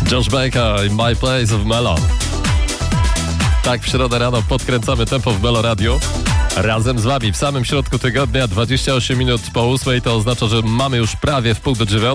Josh Baker i My Place of Melon. Tak, w środę rano podkręcamy tempo w Melo Radio. Razem z wami w samym środku tygodnia, 28 minut po 8, to oznacza, że mamy już prawie w pół do 9.